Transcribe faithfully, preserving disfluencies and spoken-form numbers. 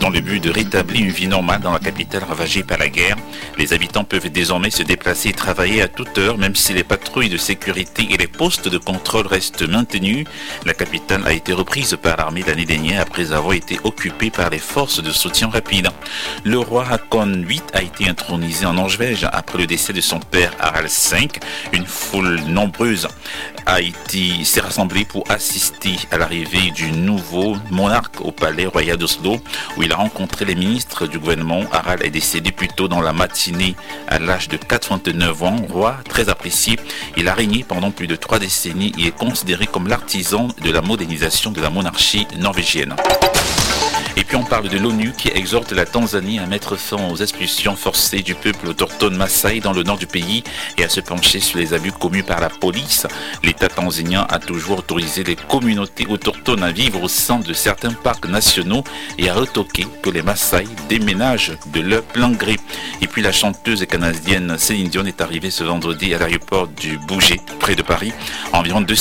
Dans le but de rétablir une vie normale dans la capitale ravagée par la guerre, les habitants peuvent désormais se déplacer et travailler à toute heure, même si les patrouilles de sécurité et les postes de contrôle restent maintenus. La capitale a été reprise par l'armée l'année dernière après avoir été occupée par les forces de soutien rapide. Le roi Haakon huit a été intronisé en Norvège après le décès de son père Harald cinq. Une foule nombreuse a été s'est rassemblée pour assister à l'arrivée du nouveau monarque au palais royal d'Oslo, où il a rencontré les ministres du gouvernement. Harald est décédé plus tôt dans la matinée à l'âge de quatre-vingt-neuf ans. Roi très apprécié, il a régné pendant plus de trois décennies et est considéré comme l'artisan de la modernisation de la monarchie norvégienne. Et puis on parle de l'ONU qui exhorte la Tanzanie à mettre fin aux expulsions forcées du peuple autochtone Maasai dans le nord du pays et à se pencher sur les abus commis par la police. L'État tanzanien a toujours autorisé les communautés autochtones à vivre au sein de certains parcs nationaux et a retoqué que les Maasai déménagent de leur plein gré. Et puis la chanteuse canadienne Céline Dion est arrivée ce vendredi à l'aéroport du Bougé, près de Paris. Environ deux